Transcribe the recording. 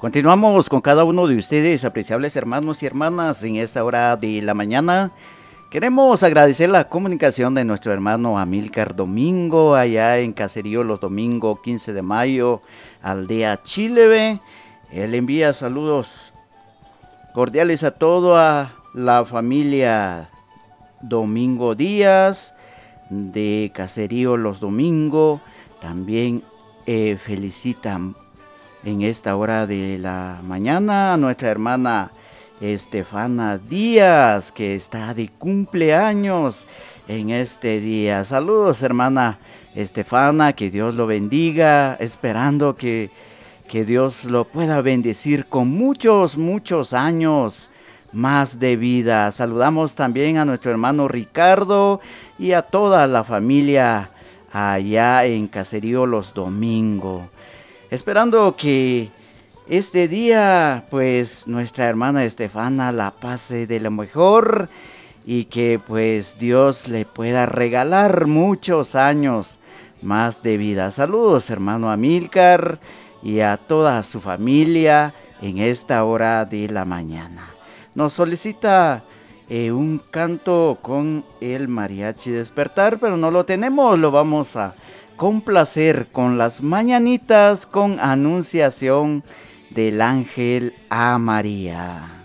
Continuamos con cada uno de ustedes, apreciables hermanos y hermanas, en esta hora de la mañana. Queremos agradecer la comunicación de nuestro hermano Amílcar Domingo, allá en Caserío Los Domingos, 15 de mayo, aldea Chileve. Él envía saludos cordiales a toda la familia Domingo Díaz de Caserío Los Domingos. También felicitan en esta hora de la mañana a nuestra hermana Estefana Díaz, que está de cumpleaños en este día. Saludos, hermana Estefana, que Dios lo bendiga, esperando que Dios lo pueda bendecir con muchos años más de vida. Saludamos también a nuestro hermano Ricardo y a toda la familia allá en Caserío Los Domingos. Esperando que este día, pues, nuestra hermana Estefana la pase de lo mejor y que, pues, Dios le pueda regalar muchos años más de vida. Saludos, hermano Amílcar, y a toda su familia en esta hora de la mañana. Nos solicita un canto con el mariachi despertar, pero no lo tenemos, lo vamos a complacer con las mañanitas con anunciación del ángel a María.